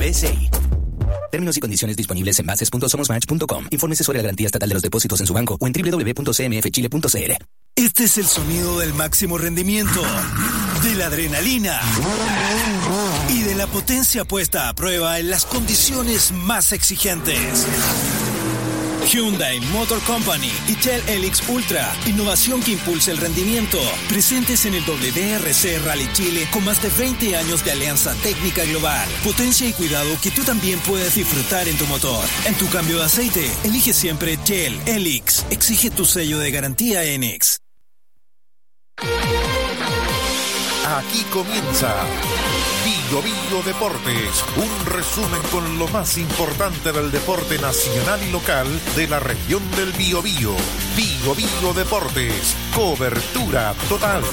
PSI. Términos y condiciones disponibles en bases.somosmatch.com. Infórmese sobre la garantía estatal de los depósitos en su banco o en www.cmfchile.cl. Este es el sonido del máximo rendimiento, de la adrenalina y de la potencia puesta a prueba en las condiciones más exigentes. Hyundai Motor Company y Shell Helix Ultra, innovación que impulsa el rendimiento. Presentes en el WRC Rally Chile con más de 20 años de alianza técnica global. Potencia y cuidado que tú también puedes disfrutar en tu motor. En tu cambio de aceite, elige siempre Shell Helix. Exige tu sello de garantía ENEX. Aquí comienza Bio Bio Deportes, un resumen con lo más importante del deporte nacional y local de la región del Biobío. Bio Bio Deportes, cobertura total.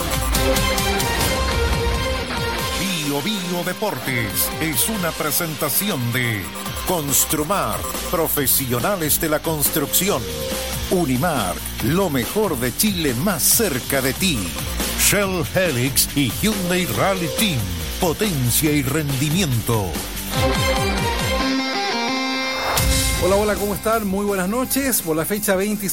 Bio Bio Deportes es una presentación de Construmar, profesionales de la construcción. Unimar, lo mejor de Chile más cerca de ti. Shell Helix y Hyundai Rally Team, potencia y rendimiento. Hola, ¿cómo están? Muy buenas noches. Por la fecha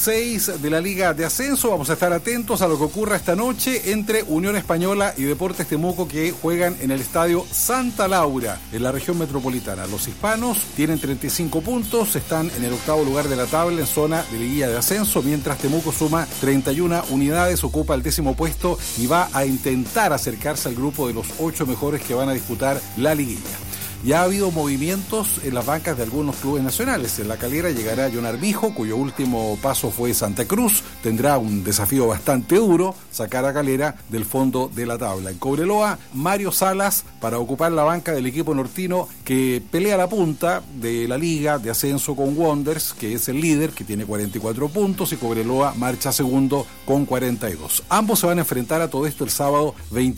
26 de la Liga de Ascenso vamos a estar atentos a lo que ocurra esta noche entre Unión Española y Deportes Temuco, que juegan en el estadio Santa Laura, en la región metropolitana. Los hispanos tienen 35 puntos, están en el octavo lugar de la tabla en zona de liguilla de ascenso, mientras Temuco suma 31 unidades, ocupa el 10º puesto y va a intentar acercarse al grupo de los 8 mejores que van a disputar la liguilla. Ya ha habido movimientos en las bancas de algunos clubes nacionales. En La Calera llegará John Armijo, cuyo último paso fue Santa Cruz. Tendrá un desafío bastante duro, sacar a Calera del fondo de la tabla. En Cobreloa, Mario Salas para ocupar la banca del equipo nortino que pelea la punta de la liga de ascenso con Wanderers, que es el líder, que tiene 44 puntos, y Cobreloa marcha segundo con 42. Ambos se van a enfrentar a todo esto el sábado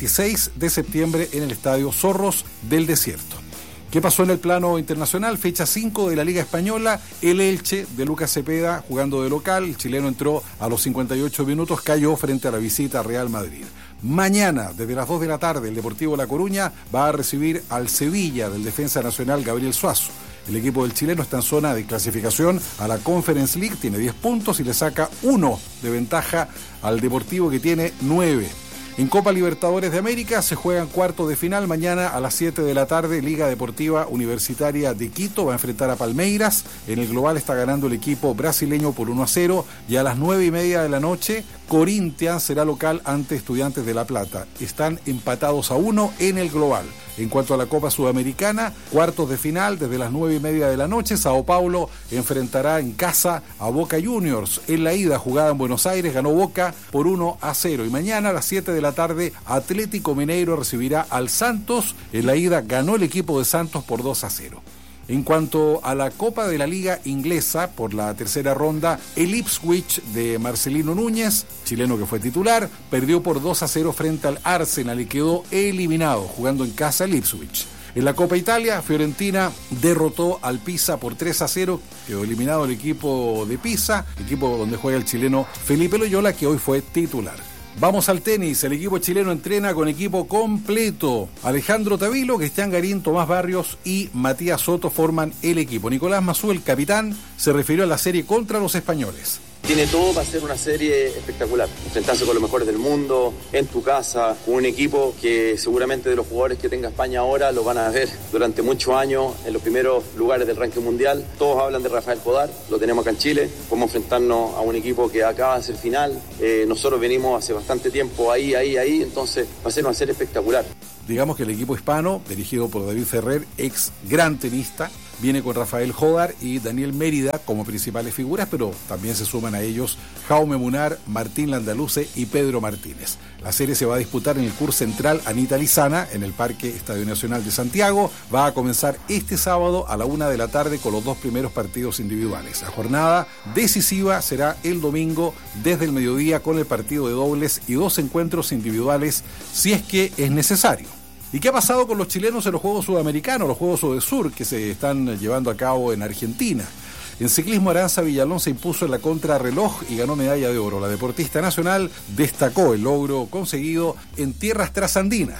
26 de septiembre en el estadio Zorros del Desierto. ¿Qué pasó en el plano internacional? Fecha 5 de la Liga Española, el Elche de Lucas Cepeda jugando de local. El chileno entró a los 58 minutos, cayó frente a la visita a Real Madrid. Mañana, desde las 2 de la tarde, el Deportivo La Coruña va a recibir al Sevilla del defensa nacional Gabriel Suazo. El equipo del chileno está en zona de clasificación a la Conference League, tiene 10 puntos y le saca 1 de ventaja al Deportivo, que tiene 9. En Copa Libertadores de América se juegan cuartos de final. Mañana a las 7 de la tarde, Liga Deportiva Universitaria de Quito va a enfrentar a Palmeiras. En el global está ganando el equipo brasileño por 1-0. Y a las 9:30 de la noche, Corinthians será local ante Estudiantes de La Plata. Están empatados a 1 en el global. En cuanto a la Copa Sudamericana, cuartos de final desde las 9:30 de la noche, Sao Paulo enfrentará en casa a Boca Juniors. En la ida, jugada en Buenos Aires, ganó Boca por 1-0. Y mañana a las 7 de la tarde, Atlético Mineiro recibirá al Santos. En la ida ganó el equipo de Santos por 2-0. En cuanto a la Copa de la Liga Inglesa, por la tercera ronda, el Ipswich de Marcelino Núñez, chileno que fue titular, perdió por 2-0 frente al Arsenal y quedó eliminado, jugando en casa el Ipswich. En la Copa Italia, Fiorentina derrotó al Pisa por 3-0, quedó eliminado el equipo de Pisa, equipo donde juega el chileno Felipe Loyola, que hoy fue titular. Vamos al tenis. El equipo chileno entrena con equipo completo. Alejandro Tavilo, Cristian Garín, Tomás Barrios y Matías Soto forman el equipo. Nicolás Mazú, el capitán, se refirió a la serie contra los españoles. Tiene todo para ser una serie espectacular. Enfrentarse con los mejores del mundo, en tu casa, con un equipo que seguramente de los jugadores que tenga España ahora lo van a ver durante muchos años en los primeros lugares del ranking mundial. Todos hablan de Rafael Podar, lo tenemos acá en Chile. Podemos enfrentarnos a un equipo que acaba de ser final. Nosotros venimos hace bastante tiempo ahí, entonces va a ser una serie espectacular. Digamos que el equipo hispano, dirigido por David Ferrer, ex gran tenista, viene con Rafael Jodar y Daniel Mérida como principales figuras, pero también se suman a ellos Jaume Munar, Martín Landaluce y Pedro Martínez. La serie se va a disputar en el CUR Central Anita Lizana, en el Parque Estadio Nacional de Santiago. Va a comenzar este sábado a la 1 de la tarde con los 2 primeros partidos individuales. La jornada decisiva será el domingo desde el mediodía con el partido de dobles y 2 encuentros individuales si es que es necesario. ¿Y qué ha pasado con los chilenos en los Juegos Sudamericanos, los Juegos Sudesur, que se están llevando a cabo en Argentina? En ciclismo, Aranza Villalón se impuso en la contrarreloj y ganó medalla de oro. La deportista nacional destacó el logro conseguido en tierras trasandinas.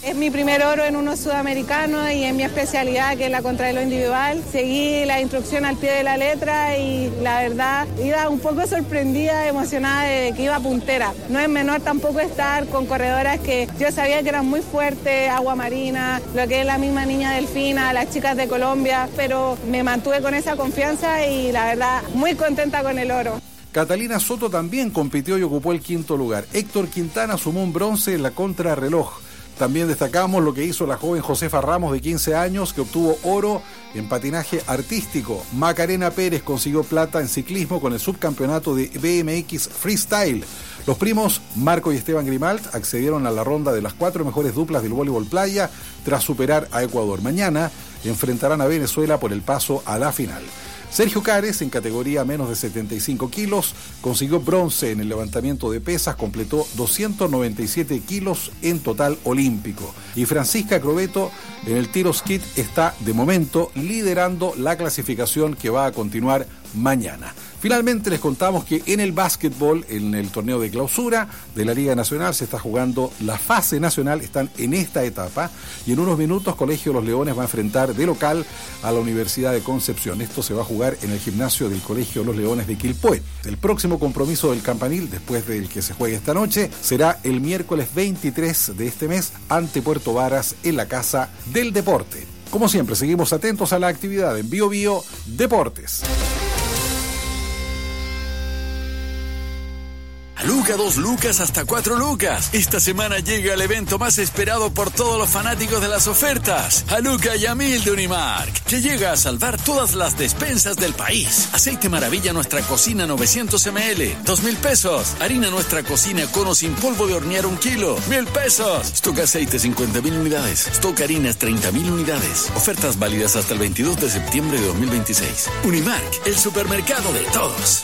Es mi primer oro en unos sudamericanos y en mi especialidad, que es la contrarreloj individual. Seguí la instrucción al pie de la letra y la verdad iba un poco sorprendida, emocionada de que iba puntera. No es menor tampoco estar con corredoras que yo sabía que eran muy fuertes, Agua Marina, lo que es la misma Niña Delfina, las chicas de Colombia, pero me mantuve con esa confianza y la verdad muy contenta con el oro. Catalina Soto también compitió y ocupó el quinto lugar. Héctor Quintana sumó un bronce en la contrarreloj. También destacamos lo que hizo la joven Josefa Ramos, de 15 años, que obtuvo oro en patinaje artístico. Macarena Pérez consiguió plata en ciclismo con el subcampeonato de BMX Freestyle. Los primos Marco y Esteban Grimalt accedieron a la ronda de las 4 mejores duplas del voleibol playa tras superar a Ecuador. Mañana enfrentarán a Venezuela por el paso a la final. Sergio Cares, en categoría menos de 75 kilos, consiguió bronce en el levantamiento de pesas, completó 297 kilos en total olímpico. Y Francisca Crobeto, en el tiro skit, está de momento liderando la clasificación que va a continuar mañana. Finalmente les contamos que en el básquetbol, en el torneo de clausura de la Liga Nacional, se está jugando la fase nacional, están en esta etapa y en unos minutos Colegio Los Leones va a enfrentar de local a la Universidad de Concepción. Esto se va a jugar en el gimnasio del Colegio Los Leones de Quilpué. El próximo compromiso del Campanil, después del que se juegue esta noche, será el miércoles 23 de este mes ante Puerto Varas en la Casa del Deporte. Como siempre, seguimos atentos a la actividad en Bio Bio Deportes. Luca, 2 lucas hasta 4 lucas. Esta semana llega el evento más esperado por todos los fanáticos de las ofertas. A Luca y a 1000 de Unimark, que llega a salvar todas las despensas del país. Aceite Maravilla Nuestra Cocina 900 ml, 2,000 pesos. Harina Nuestra Cocina Cono sin polvo de hornear 1 kilo, 1,000 pesos. Stock aceite 50,000 unidades. Stock harinas 30,000 unidades. Ofertas válidas hasta el 22 de septiembre de 2026. Unimark, el supermercado de todos.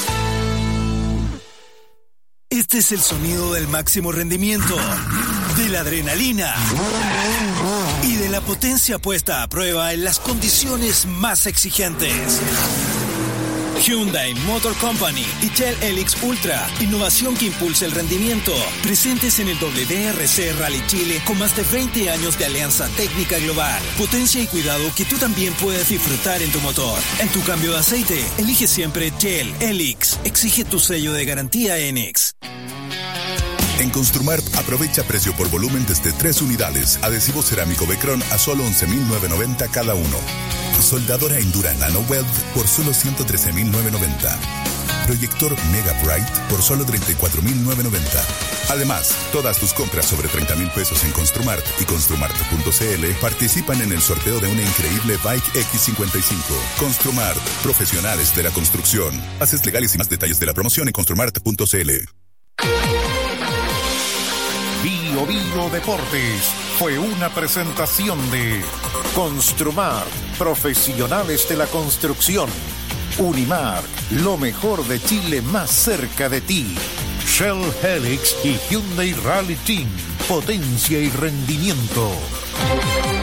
Este es el sonido del máximo rendimiento, de la adrenalina y de la potencia puesta a prueba en las condiciones más exigentes. Hyundai Motor Company y Shell Helix Ultra, innovación que impulsa el rendimiento, presentes en el WRC Rally Chile con más de 20 años de alianza técnica global, potencia y cuidado que tú también puedes disfrutar en tu motor. En tu cambio de aceite, elige siempre Shell Helix, exige tu sello de garantía ENEX. En Construmart aprovecha precio por volumen desde 3 unidades. Adhesivo cerámico Becron a solo 11,990 cada uno. Soldadora Endura Nano Weld por solo 113,990. Proyector Mega Bright por solo 34,990. Además, todas tus compras sobre 30,000 pesos en Construmart y Construmart.cl participan en el sorteo de una increíble Bike X55. Construmart, profesionales de la construcción. Bases legales y más detalles de la promoción en Construmart.cl. Bio Bio Deportes fue una presentación de Construmar, profesionales de la construcción. Unimark, lo mejor de Chile más cerca de ti. Shell Helix y Hyundai Rally Team, potencia y rendimiento.